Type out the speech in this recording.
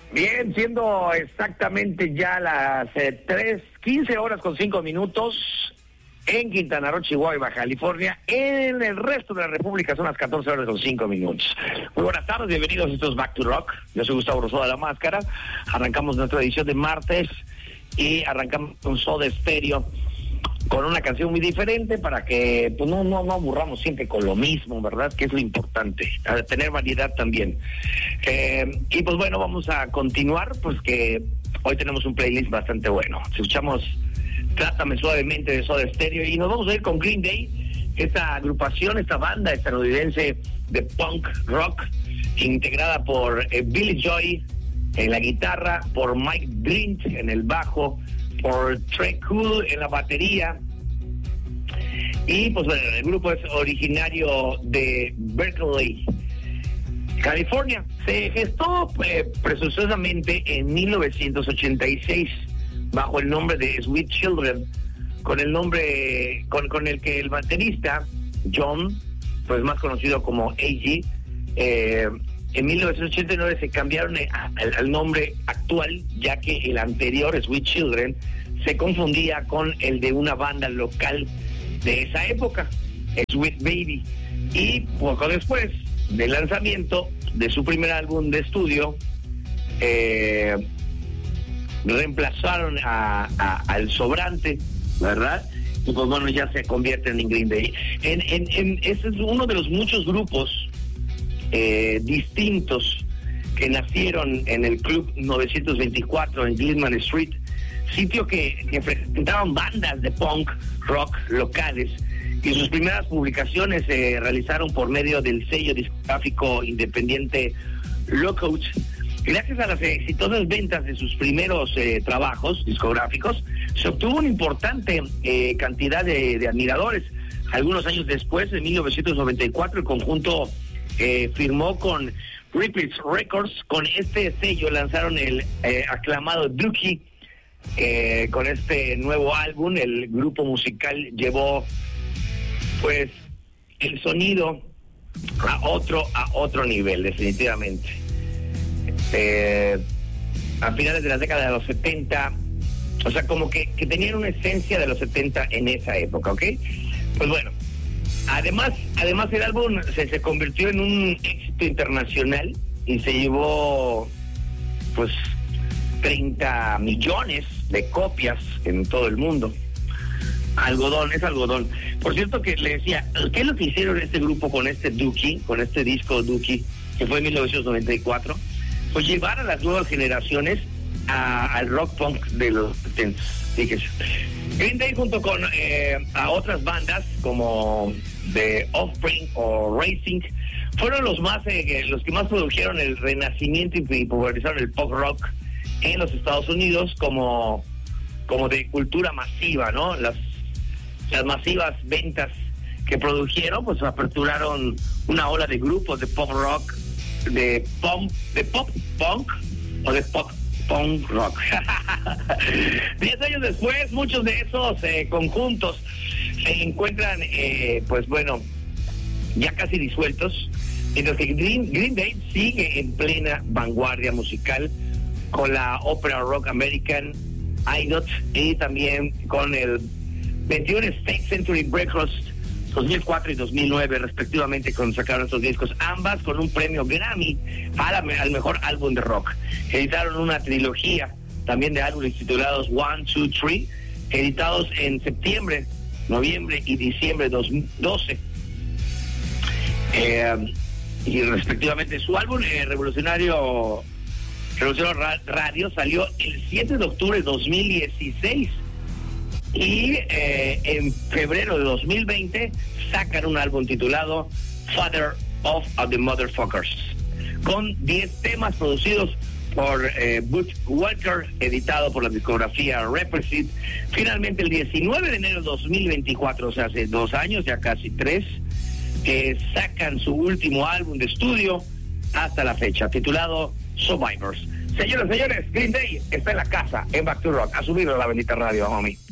Bien, siendo exactamente ya las 3:15 horas con 5 minutos en Quintana Roo, Chihuahua y Baja California. En el resto de la República son las 14 horas con 5 minutos. Muy buenas tardes, bienvenidos a estos Back to Rock. Yo soy Gustavo Rosoda de la Máscara. Arrancamos nuestra edición de martes y arrancamos con Soda Stereo, con una canción muy diferente para que pues no aburramos siempre con lo mismo, ¿verdad? Que es lo importante, tener variedad también. Y pues bueno, vamos a continuar, pues que hoy tenemos un playlist bastante bueno. Escuchamos Trátame Suavemente de Soda Stereo y nos vamos a ir con Green Day, esta agrupación, esta banda estadounidense de punk rock, integrada por Billy Joy en la guitarra, por Mike Brint en el bajo, por Trey Cool en la batería. Y pues bueno, el grupo es originario de Berkeley, California. Se gestó presunciosamente en 1986 bajo el nombre de Sweet Children, con el nombre con el que el baterista John, pues más conocido como A.G., en 1989 se cambiaron al nombre actual, ya que el anterior, Sweet Children, se confundía con el de una banda local de esa época, Sweet Baby. Y poco después del lanzamiento de su primer álbum de estudio, reemplazaron al sobrante, ¿verdad? Y pues bueno, ya se convierten en Green Day. Ese es uno de los muchos grupos distintos que nacieron en el Club 924 en Gilman Street, sitio que presentaban bandas de punk rock locales, y sus primeras publicaciones se realizaron por medio del sello discográfico independiente Lookout. Gracias a las exitosas ventas de sus primeros trabajos discográficos, se obtuvo una importante cantidad de admiradores. Algunos años después, en 1994, el conjunto firmó con Repeats Records. Con este sello lanzaron el aclamado Dookie. Con este nuevo álbum, el grupo musical llevó pues el sonido a otro nivel, definitivamente. A finales de la década de los 70, o sea, como que tenían una esencia de los 70 en esa época, ¿ok? Pues bueno, además el álbum se convirtió en un éxito internacional y se llevó pues 30 millones de copias en todo el mundo. Es algodón. Por cierto, que le decía, ¿qué es lo que hicieron este grupo con este Dookie, con este disco Dookie, que fue en 1994? Pues llevar a las nuevas generaciones al rock punk de los 70. Fíjese. Green Day, junto con a otras bandas como The Offspring o Racing, fueron los que más produjeron el renacimiento y popularizaron el pop rock en los Estados Unidos como de cultura masiva, ¿no? Las masivas ventas que produjeron, pues aperturaron una ola de grupos de pop rock, de pop punk o de pop punk rock. 10 años después, muchos de esos conjuntos se encuentran, pues bueno, ya casi disueltos, mientras que Green Day sigue en plena vanguardia musical con la ópera rock American Idol y también con el 21 State Century Breakers 2004 y 2009 respectivamente, cuando sacaron estos discos, ambas con un premio Grammy al mejor álbum de rock. Editaron una trilogía también de álbumes titulados 1, 2, 3, editados en septiembre, noviembre y diciembre de 2012. Y respectivamente su álbum Revolucionario Radio salió el 7 de octubre de 2016 y en febrero de 2020 sacan un álbum titulado Father of the Motherfuckers, con 10 temas producidos por Butch Walker, editado por la discografía Represent. Finalmente el 19 de enero de 2024, o sea, hace 2 años, ya casi 3, sacan su último álbum de estudio hasta la fecha, titulado Survivors. Señoras y señores, Green Day está en la casa, en Back to Rock. A subirlo a la bendita radio, homie.